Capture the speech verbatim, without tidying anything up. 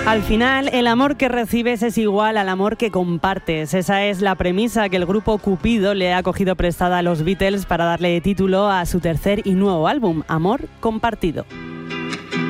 Al final, el amor que recibes es igual al amor que compartes. Esa es la premisa que el grupo Cupido le ha cogido prestada a los Beatles para darle título a su tercer y nuevo álbum, Amor Compartido.